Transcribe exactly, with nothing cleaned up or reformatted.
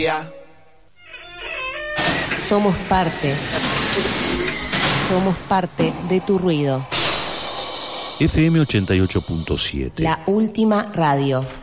Somos parte. Somos parte de tu ruido. F M ochenta y ocho punto siete. La última radio.